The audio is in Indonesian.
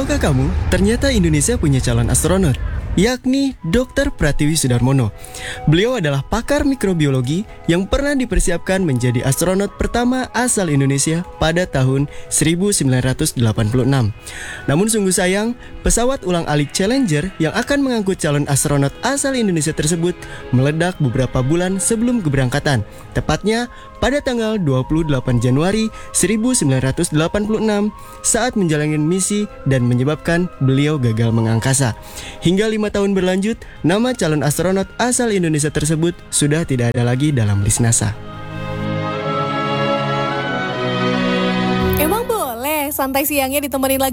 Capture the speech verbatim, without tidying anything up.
Tahukah kamu, ternyata Indonesia punya calon astronot, yakni dokter Pratiwi Sudarmono. Beliau adalah pakar mikrobiologi yang pernah dipersiapkan menjadi astronot pertama asal Indonesia pada tahun seribu sembilan ratus delapan puluh enam. Namun sungguh sayang, pesawat ulang-alik Challenger yang akan mengangkut calon astronot asal Indonesia tersebut meledak beberapa bulan sebelum keberangkatan, tepatnya pada tanggal dua puluh delapan Januari seribu sembilan ratus delapan puluh enam saat menjalani misi dan menyebabkan beliau gagal mengangkasa. Hingga lima tahun berlanjut, nama calon astronot asal Indonesia tersebut sudah tidak ada lagi dalam list NASA. Emang boleh santai siangnya ditemenin lagu